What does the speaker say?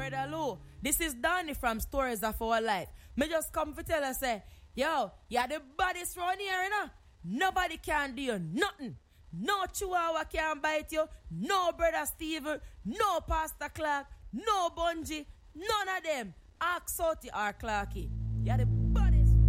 Brother Lou, this is Danny from Stories of Our Life. Me just come to tell us, say, yo, you're the baddest round here, you know? Nobody can do you nothing. No Chihuahua can bite you. No Brother Steven. No Pastor Clark. No Bungie. None of them. Ask Sauti or Clarky. You're the